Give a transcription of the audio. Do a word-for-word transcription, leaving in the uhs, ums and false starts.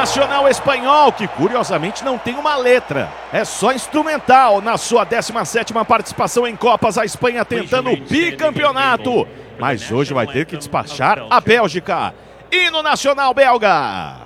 Nacional Espanhol, que curiosamente não tem uma letra. É só instrumental. Na sua décima sétima participação em Copas, a Espanha tentando o bicampeonato. Mas hoje vai ter que despachar a Bélgica. Hino nacional belga.